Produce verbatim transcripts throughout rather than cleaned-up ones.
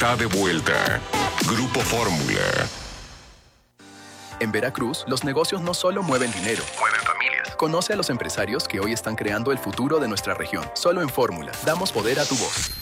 está de vuelta. Grupo Fórmula. En Veracruz, los negocios no solo mueven dinero, mueven familias. Conoce a los empresarios que hoy están creando el futuro de nuestra región. Solo en Fórmula, damos poder a tu voz.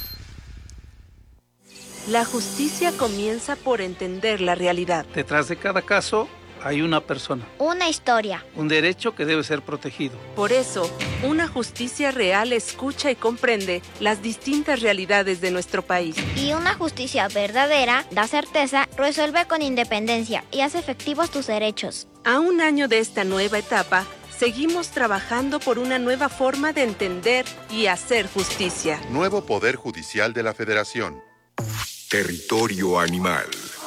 La justicia comienza por entender la realidad. Detrás de cada caso hay una persona. Una historia. Un derecho que debe ser protegido. Por eso, una justicia real escucha y comprende las distintas realidades de nuestro país. Y una justicia verdadera da certeza, resuelve con independencia y hace efectivos tus derechos. A un año de esta nueva etapa, seguimos trabajando por una nueva forma de entender y hacer justicia. Nuevo Poder Judicial de la Federación. Territorio animal.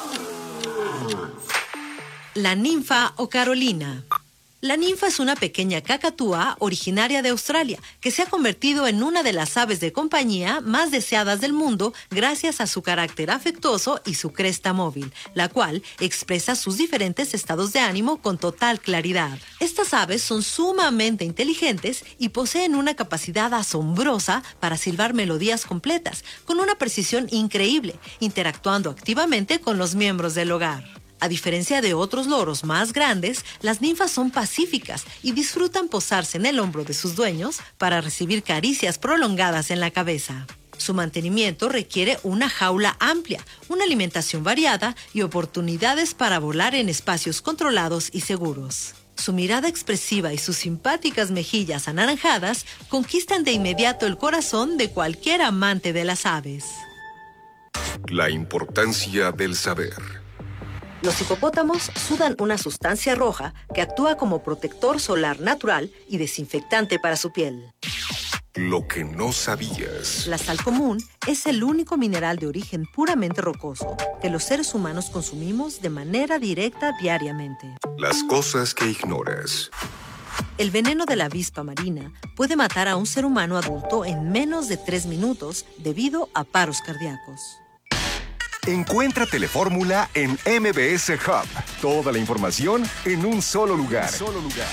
La ninfa o Carolina. La ninfa es una pequeña cacatúa originaria de Australia que se ha convertido en una de las aves de compañía más deseadas del mundo gracias a su carácter afectuoso y su cresta móvil, la cual expresa sus diferentes estados de ánimo con total claridad. Estas aves son sumamente inteligentes y poseen una capacidad asombrosa para silbar melodías completas, con una precisión increíble, interactuando activamente con los miembros del hogar. A diferencia de otros loros más grandes, las ninfas son pacíficas y disfrutan posarse en el hombro de sus dueños para recibir caricias prolongadas en la cabeza. Su mantenimiento requiere una jaula amplia, una alimentación variada y oportunidades para volar en espacios controlados y seguros. Su mirada expresiva y sus simpáticas mejillas anaranjadas conquistan de inmediato el corazón de cualquier amante de las aves. La importancia del saber. Los hipopótamos sudan una sustancia roja que actúa como protector solar natural y desinfectante para su piel. Lo que no sabías. La sal común es el único mineral de origen puramente rocoso que los seres humanos consumimos de manera directa diariamente. Las cosas que ignoras. El veneno de la avispa marina puede matar a un ser humano adulto en menos de tres minutos debido a paros cardíacos. Encuentra Telefórmula en M B S Hub. Toda la información en un solo lugar. Un solo lugar.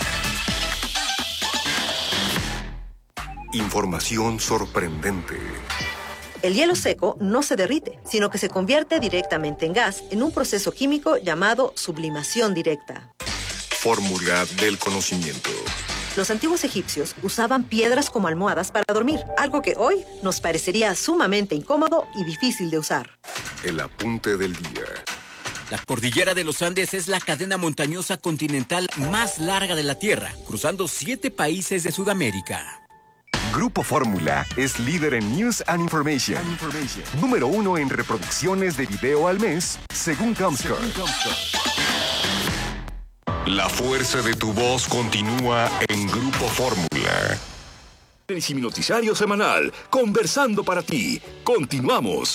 Información sorprendente. El hielo seco no se derrite, sino que se convierte directamente en gas en un proceso químico llamado sublimación directa. Fórmula del conocimiento. Los antiguos egipcios usaban piedras como almohadas para dormir, algo que hoy nos parecería sumamente incómodo y difícil de usar. El apunte del día. La cordillera de los Andes es la cadena montañosa continental más larga de la Tierra, cruzando siete países de Sudamérica. Grupo Fórmula es líder en News and Information. And Information. Número uno en reproducciones de video al mes, según Comscore. La fuerza de tu voz continúa en Grupo Fórmula. El Siminoticiario semanal, conversando para ti. Continuamos.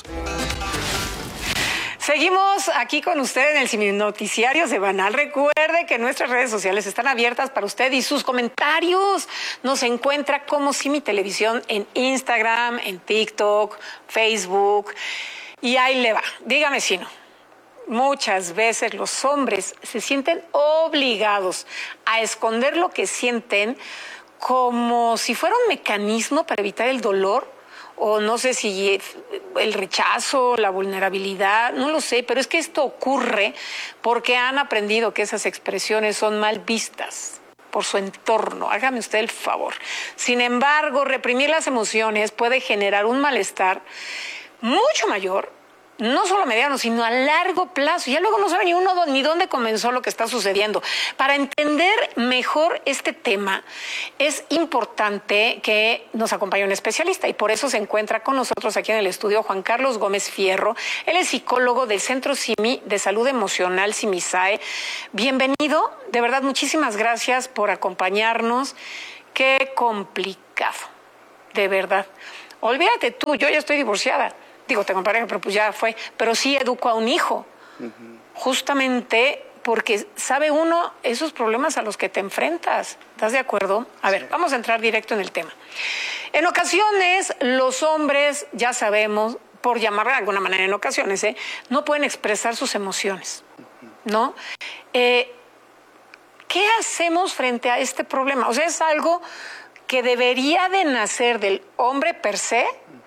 Seguimos aquí con usted en el Siminoticiario semanal. Recuerde que nuestras redes sociales están abiertas para usted y sus comentarios. Nos encuentra como Simi Televisión en Instagram, en TikTok, Facebook. Y ahí le va. Dígame si no. Muchas veces los hombres se sienten obligados a esconder lo que sienten como si fuera un mecanismo para evitar el dolor, o no sé si el rechazo, la vulnerabilidad, no lo sé, pero es que esto ocurre porque han aprendido que esas expresiones son mal vistas por su entorno. Hágame usted el favor. Sin embargo, reprimir las emociones puede generar un malestar mucho mayor, no solo a mediano, sino a largo plazo. Ya luego no sabe ni uno ni dónde comenzó lo que está sucediendo. Para entender mejor este tema, es importante que nos acompañe un especialista, y por eso se encuentra con nosotros aquí en el estudio Juan Carlos Gómez Fierro. Él es psicólogo del Centro Simi de Salud Emocional, Simisae. Bienvenido, de verdad, muchísimas gracias por acompañarnos. Qué complicado, de verdad. Olvídate tú, yo ya estoy divorciada. Digo, tengo pareja, pero pues ya fue. Pero sí educo a un hijo. Uh-huh. Justamente porque sabe uno esos problemas a los que te enfrentas. ¿Estás de acuerdo? A ver, vamos a entrar directo en el tema. En ocasiones, los hombres, ya sabemos, por llamarlo de alguna manera en ocasiones, ¿eh? no pueden expresar sus emociones, ¿no? Eh, ¿Qué hacemos frente a este problema? O sea, ¿es algo que debería de nacer del hombre per se?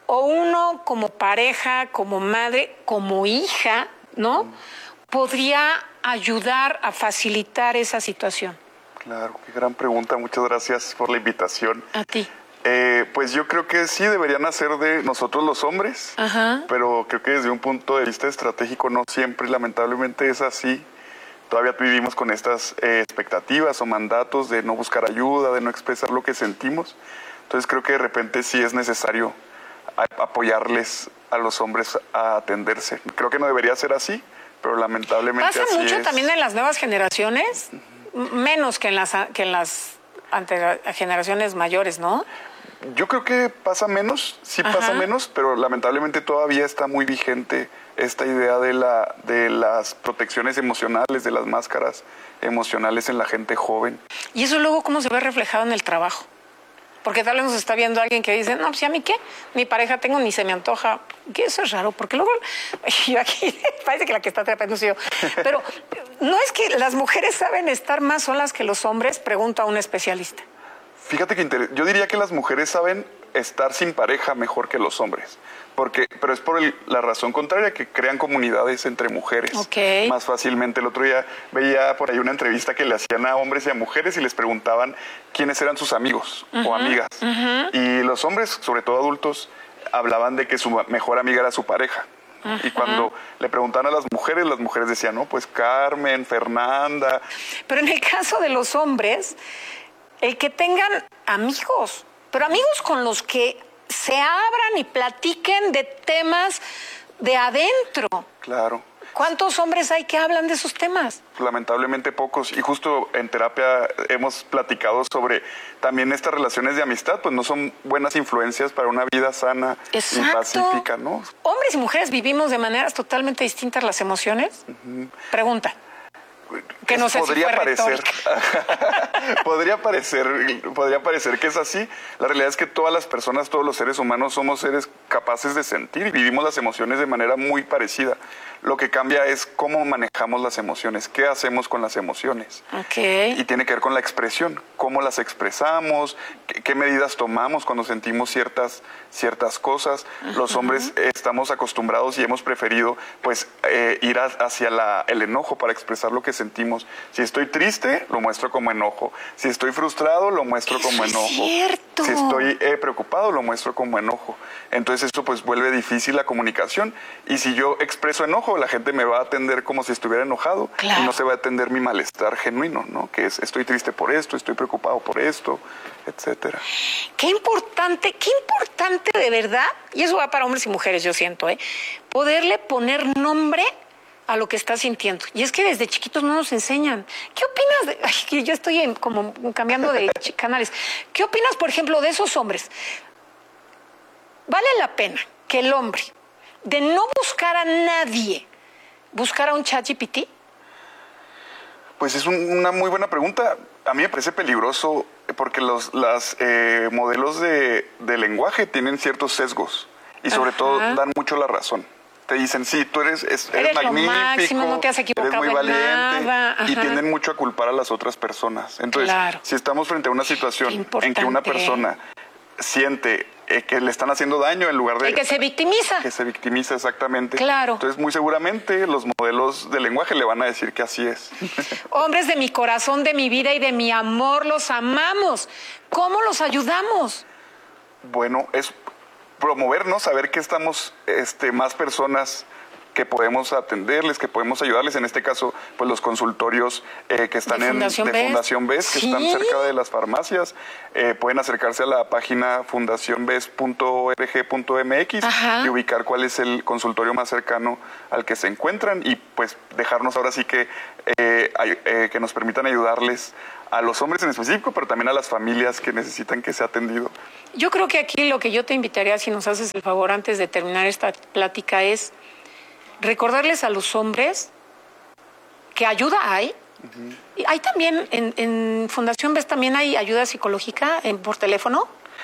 o uno como pareja, como madre, como hija, ¿no? ¿Podría ayudar a facilitar esa situación? Claro, qué gran pregunta. Muchas gracias por la invitación. A ti. Eh, pues yo creo que sí deberían hacer de nosotros los hombres, Ajá. pero creo que desde un punto de vista estratégico no siempre, lamentablemente es así. Todavía vivimos con estas eh, expectativas o mandatos de no buscar ayuda, de no expresar lo que sentimos. Entonces creo que de repente sí es necesario a- apoyarles a los hombres a atenderse. Creo que no debería ser así, pero lamentablemente Pasa así mucho es. también en las nuevas generaciones, uh-huh. menos que en las, que en las ante, generaciones mayores, ¿no? Yo creo que pasa menos, sí Ajá. pasa menos, pero lamentablemente todavía está muy vigente esta idea de, la, de las protecciones emocionales, de las máscaras emocionales en la gente joven. ¿Y eso luego cómo se ve reflejado en el trabajo? Porque tal vez nos está viendo alguien que dice, no, pues ¿y a mí qué? Ni pareja tengo, ni se me antoja. Que eso es raro, porque luego, yo aquí, parece que la que está atrapando soy yo. Pero, ¿no es que las mujeres saben estar más solas que los hombres? Pregunta a un especialista. Fíjate que inter... yo diría que las mujeres saben estar sin pareja mejor que los hombres, porque, pero es por el, la razón contraria, que crean comunidades entre mujeres okay. más fácilmente. El otro día veía por ahí una entrevista que le hacían a hombres y a mujeres y les preguntaban quiénes eran sus amigos uh-huh. o amigas. Uh-huh. Y los hombres, sobre todo adultos, hablaban de que su mejor amiga era su pareja. Uh-huh. Y cuando le preguntaban a las mujeres, las mujeres decían, no, pues Carmen, Fernanda. Pero en el caso de los hombres, el que tengan amigos, pero amigos con los que se abran y platiquen de temas de adentro. Claro. ¿Cuántos hombres hay que hablan de esos temas? Lamentablemente pocos. Y justo en terapia hemos platicado sobre también estas relaciones de amistad, pues no son buenas influencias para una vida sana Exacto. y pacífica, ¿no? Hombres y mujeres vivimos de maneras totalmente distintas las emociones. Uh-huh. Pregunta. Que no sé podría si fue parecer podría parecer podría parecer que es así. La realidad es que todas las personas, todos los seres humanos somos seres capaces de sentir y vivimos las emociones de manera muy parecida. Lo que cambia es cómo manejamos las emociones, qué hacemos con las emociones. Okay. Y tiene que ver con la expresión, cómo las expresamos, qué, qué medidas tomamos cuando sentimos ciertas ciertas cosas. Uh-huh. Los hombres eh, estamos acostumbrados y hemos preferido pues eh, ir a, hacia la, el enojo para expresar lo que sentimos. Si estoy triste, lo muestro como enojo. Si estoy frustrado, lo muestro eso como enojo. Es cierto. Si estoy eh, preocupado, lo muestro como enojo. Entonces eso pues vuelve difícil la comunicación. Y si yo expreso enojo, la gente me va a atender como si estuviera enojado. Claro. Y no se va a atender mi malestar genuino, ¿no? Que es, estoy triste por esto, estoy preocupado por esto, etcétera. Qué importante, qué importante de verdad, y eso va para hombres y mujeres, yo siento, ¿eh? Poderle poner nombre a lo que estás sintiendo. Y es que desde chiquitos no nos enseñan. ¿Qué opinas de...? Ay, que yo estoy en, como cambiando de canales. ¿Qué opinas, por ejemplo, de esos hombres? ¿Vale la pena que el hombre, de no buscar a nadie, buscar a un ChatGPT? Pues es un, una muy buena pregunta. A mí me parece peligroso porque los las, eh, modelos de, de lenguaje tienen ciertos sesgos y sobre Ajá. todo dan mucho la razón. Te dicen, sí, tú eres, es, eres, eres magnífico, lo máximo, no te has equivocado eres muy valiente, en nada. y tienden mucho a culpar a las otras personas. Entonces, claro. si estamos frente a una situación en que una persona siente eh, que le están haciendo daño en lugar de... Y que se victimiza. Que se victimiza, exactamente. Claro. Entonces, muy seguramente los modelos de lenguaje le van a decir que así es. Hombres de mi corazón, de mi vida y de mi amor, los amamos. ¿Cómo los ayudamos? Bueno, es promovernos, saber que estamos este, más personas que podemos atenderles, que podemos ayudarles. En este caso, pues los consultorios eh, que están de en Fundación de B E S. Fundación B E S, que ¿Sí? están cerca de las farmacias, eh, pueden acercarse a la página fundación bes punto org punto mx y ubicar cuál es el consultorio más cercano al que se encuentran y pues dejarnos ahora sí que, eh, eh, que nos permitan ayudarles a los hombres en específico, pero también a las familias que necesitan que sea atendido. Yo creo que aquí lo que yo te invitaría, si nos haces el favor antes de terminar esta plática, es recordarles a los hombres que ayuda hay. Uh-huh. Y hay también, en, en Fundación B E S también hay ayuda psicológica en, por teléfono. Sí,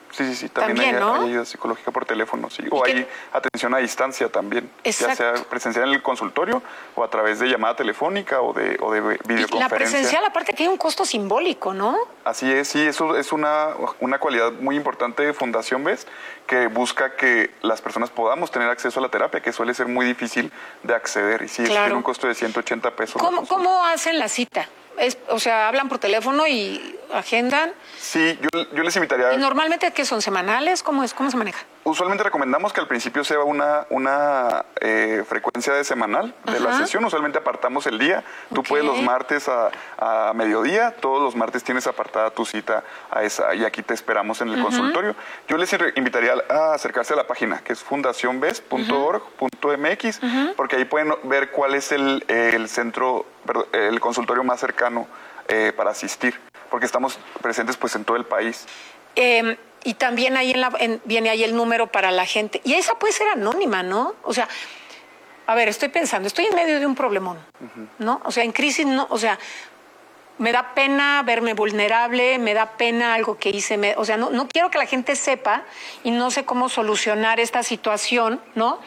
Sí, sí, sí, también, también hay, ¿no? hay ayuda psicológica por teléfono, sí. O hay atención a distancia también, Exacto. ya sea presencial en el consultorio o a través de llamada telefónica o de, o de videoconferencia. Y la presencial, aparte que hay un costo simbólico, ¿no? Así es, sí, eso es una, una cualidad muy importante de Fundación B E S, que busca que las personas podamos tener acceso a la terapia, que suele ser muy difícil de acceder. Y sí, claro. tiene un costo de ciento ochenta pesos. ¿Cómo, ¿Cómo hacen la cita? Es, o sea, hablan por teléfono y agendan. Sí, yo, yo les invitaría. ¿Y normalmente qué son semanales? ¿Cómo es? ¿Cómo se maneja? Usualmente recomendamos que al principio sea una, una eh, frecuencia de semanal de Ajá. la sesión. Usualmente apartamos el día. Tú okay. puedes los martes a, a mediodía. Todos los martes tienes apartada tu cita a esa y aquí te esperamos en el uh-huh. consultorio. Yo les invitaría a acercarse a la página que es fundación bes punto org punto m x uh-huh. porque ahí pueden ver cuál es el, el centro, perdón, el consultorio más cercano eh, para asistir, porque estamos presentes pues en todo el país. Eh, y también ahí en la, en, viene ahí el número para la gente. Y esa puede ser anónima, ¿no? O sea, a ver, estoy pensando, estoy en medio de un problemón, uh-huh. ¿no? O sea, en crisis, no, o sea, me da pena verme vulnerable, me da pena algo que hice, me, o sea, no, no quiero que la gente sepa y no sé cómo solucionar esta situación, ¿no?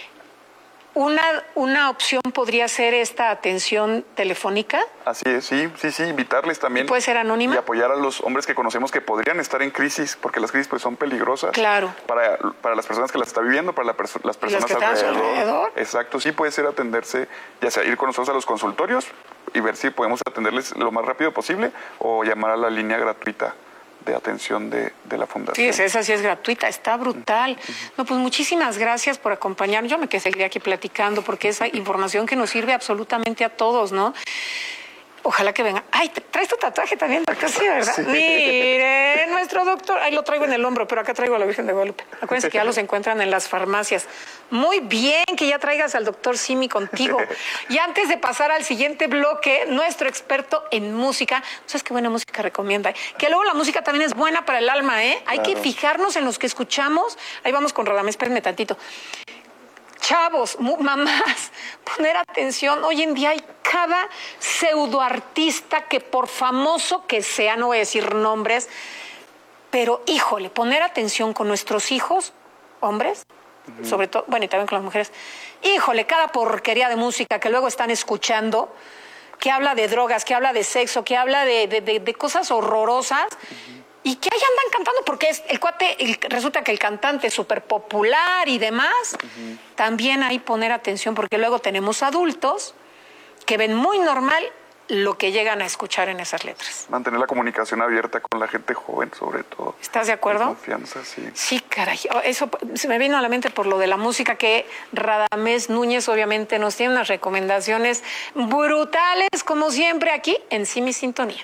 Una, una opción podría ser esta atención telefónica. Así es, sí, sí, sí, invitarles también. ¿Puede ser anónima? Y apoyar a los hombres que conocemos que podrían estar en crisis, porque las crisis pues son peligrosas. Claro. Para, para las personas que las están viviendo, para la perso- las personas que alrededor. alrededor. Exacto, sí puede ser atenderse, ya sea ir con nosotros a los consultorios y ver si podemos atenderles lo más rápido posible o llamar a la línea gratuita de atención de, de la fundación. Sí, esa sí es gratuita, está brutal. No, pues muchísimas gracias por acompañarnos. Yo me quedé seguir aquí platicando porque esa información que nos sirve absolutamente a todos, ¿no? Ojalá que venga. Ay, traes tu tatuaje también, doctor, sí, ¿verdad? Sí. Mire, nuestro doctor, ahí lo traigo en el hombro, pero acá traigo a la Virgen de Guadalupe. Acuérdense que ya los encuentran en las farmacias. Muy bien que ya traigas al doctor Simi contigo. Y antes de pasar al siguiente bloque, nuestro experto en música, ¿sabes qué buena música recomienda? Que luego la música también es buena para el alma, ¿eh? Hay claro. que fijarnos en los que escuchamos. Ahí vamos con Radamés, espérenme tantito. Chavos, mamás, poner atención. Hoy en día hay cada pseudoartista que por famoso que sea, no voy a decir nombres, pero híjole, poner atención con nuestros hijos, hombres, uh-huh. sobre todo, bueno, y también con las mujeres. Híjole, cada porquería de música que luego están escuchando, que habla de drogas, que habla de sexo, que habla de, de, de, de cosas horrorosas. Uh-huh. Y que ahí andan cantando, porque es, el cuate, el, resulta que el cantante es súper popular y demás. Uh-huh. También hay poner atención, porque luego tenemos adultos que ven muy normal lo que llegan a escuchar en esas letras. Mantener la comunicación abierta con la gente joven, sobre todo. ¿Estás de acuerdo? Confianza, sí. Sí, caray. Eso se me vino a la mente por lo de la música, que Radamés Núñez obviamente nos tiene unas recomendaciones brutales, como siempre, aquí en Sí Mi Sintonía.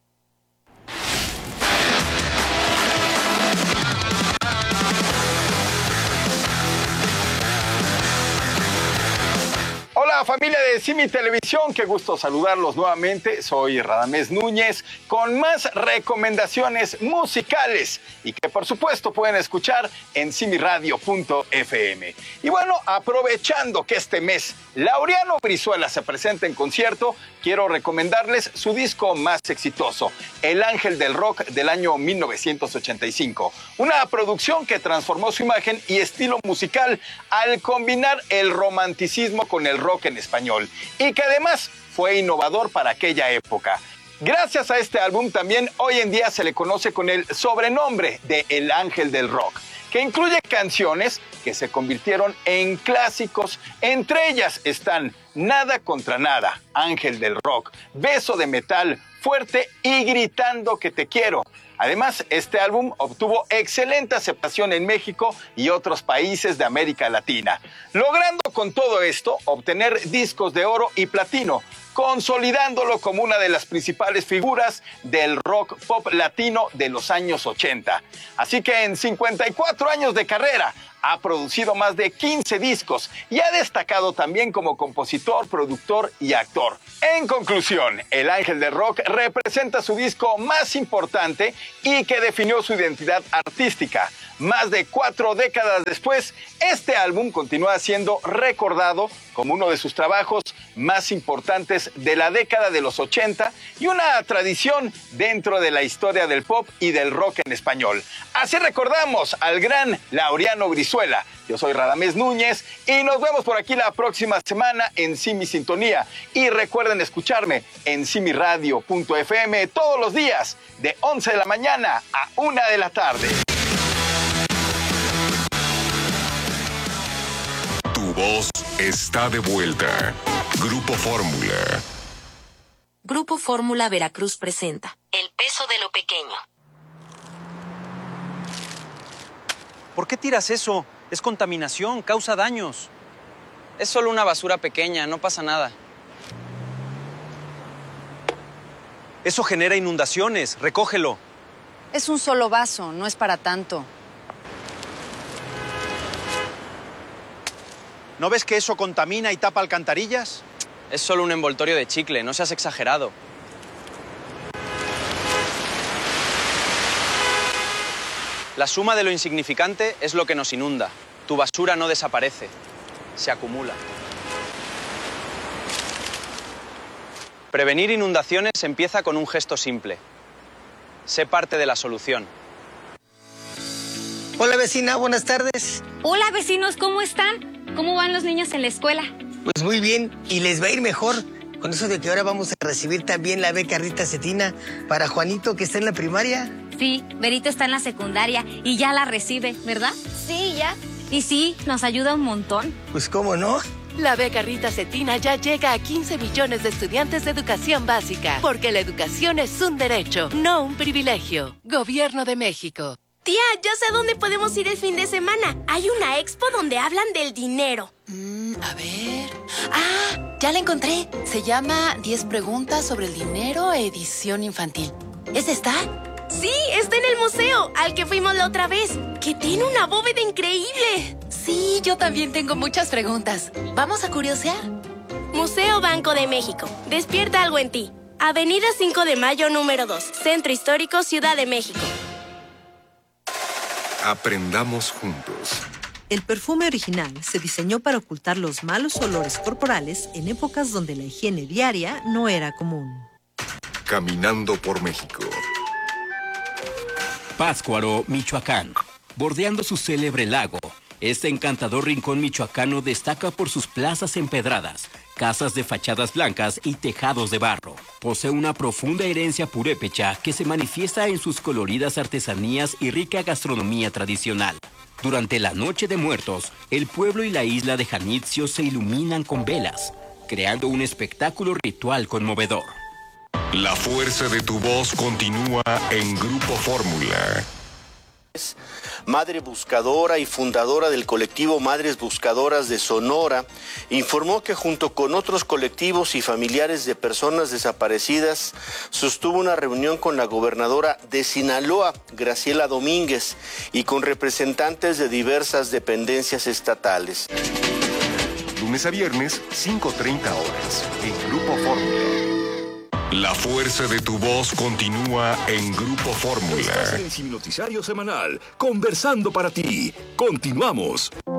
Hola familia de Sí Mi Televisión, qué gusto saludarlos nuevamente. Soy Radamés Núñez con más recomendaciones musicales y que por supuesto pueden escuchar en simiradio punto f m. Y bueno, aprovechando que este mes Laureano Brizuela se presenta en concierto, quiero recomendarles su disco más exitoso, El Ángel del Rock, del año mil novecientos ochenta y cinco. Una producción que transformó su imagen y estilo musical al combinar el romanticismo con el rock en español y que además fue innovador para aquella época. Gracias a este álbum también hoy en día se le conoce con el sobrenombre de El Ángel del Rock, que incluye canciones que se convirtieron en clásicos. Entre ellas están Nada contra Nada, Ángel del Rock, Beso de Metal, Fuerte y Gritando que te quiero. Además, este álbum obtuvo excelente aceptación en México y otros países de América Latina, logrando con todo esto obtener discos de oro y platino, consolidándolo como una de las principales figuras del rock pop latino de los años ochenta. Así que en cincuenta y cuatro años de carrera, ha producido más de quince discos y ha destacado también como compositor, productor y actor. En conclusión, el Ángel del Rock representa su disco más importante y que definió su identidad artística. Más de cuatro décadas después, este álbum continúa siendo recordado como uno de sus trabajos más importantes de la década de los ochenta y una tradición dentro de la historia del pop y del rock en español. Así recordamos al gran Laureano Brizuela. Yo soy Radamés Núñez y nos vemos por aquí la próxima semana en Simi Sintonía. Y recuerden escucharme en simi radio punto f m todos los días de once de la mañana a una de la tarde. Tu voz está de vuelta. Grupo Fórmula. Grupo Fórmula Veracruz presenta El peso de lo pequeño. ¿Por qué tiras eso? Es contaminación, causa daños. Es solo una basura pequeña, no pasa nada. Eso genera inundaciones, recógelo. Es un solo vaso, no es para tanto. ¿No ves que eso contamina y tapa alcantarillas? Es solo un envoltorio de chicle, no seas exagerado. La suma de lo insignificante es lo que nos inunda. Tu basura no desaparece, se acumula. Prevenir inundaciones empieza con un gesto simple. Sé parte de la solución. Hola vecina, buenas tardes. Hola vecinos, ¿cómo están? ¿Cómo van los niños en la escuela? Pues muy bien, y les va a ir mejor con eso de que ahora vamos a recibir también la beca Rita Cetina para Juanito, que está en la primaria. Sí, Berito está en la secundaria y ya la recibe, ¿verdad? Sí, ya. Y sí, nos ayuda un montón. Pues cómo no. La beca Rita Cetina ya llega a quince millones de estudiantes de educación básica, porque la educación es un derecho, no un privilegio. Gobierno de México. Tía, ya sé dónde podemos ir el fin de semana. Hay una expo donde hablan del dinero. Mm, a ver... ¡Ah! Ya la encontré. Se llama diez preguntas sobre el dinero, edición infantil. ¿Es esta? Sí, está en el museo, al que fuimos la otra vez, que tiene una bóveda increíble. Sí, yo también tengo muchas preguntas. ¿Vamos a curiosear? Museo Banco de México. Despierta algo en ti. Avenida cinco de mayo, número dos. Centro Histórico, Ciudad de México. Aprendamos juntos. El perfume original se diseñó para ocultar los malos olores corporales en épocas donde la higiene diaria no era común. Caminando por México. Pátzcuaro, Michoacán. Bordeando su célebre lago, este encantador rincón michoacano destaca por sus plazas empedradas, casas de fachadas blancas y tejados de barro. Posee una profunda herencia purépecha que se manifiesta en sus coloridas artesanías y rica gastronomía tradicional. Durante la Noche de Muertos, el pueblo y la isla de Janitzio se iluminan con velas, creando un espectáculo ritual conmovedor. La fuerza de tu voz continúa en Grupo Fórmula. Madre buscadora y fundadora del colectivo Madres Buscadoras de Sonora, informó que junto con otros colectivos y familiares de personas desaparecidas, sostuvo una reunión con la gobernadora de Sinaloa, Graciela Domínguez, y con representantes de diversas dependencias estatales. Lunes a viernes, cinco treinta horas, en Grupo Fórmula. La fuerza de tu voz continúa en Grupo Fórmula. Estás en el Simi Noticiario Semanal, conversando para ti. Continuamos.